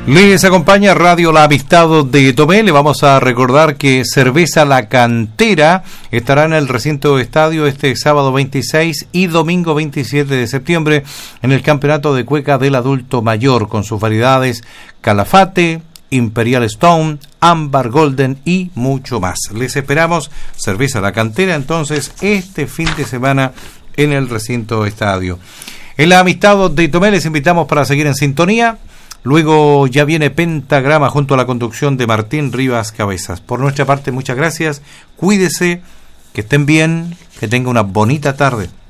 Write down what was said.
Les acompaña Radio La Amistad de Tomé. Le vamos a recordar que Cerveza La Cantera estará en el recinto estadio este sábado 26 y domingo 27 de septiembre en el Campeonato de Cueca del Adulto Mayor, con sus variedades Calafate, Imperial Stone, Ámbar Golden y mucho más. Les esperamos, Cerveza La Cantera, entonces, este fin de semana en el recinto estadio. En La Amistad de Tomé les invitamos para seguir en sintonía. Luego ya viene Pentagrama junto a la conducción de Martín Rivas Cabezas. Por nuestra parte, muchas gracias. Cuídese, que estén bien, que tenga una bonita tarde.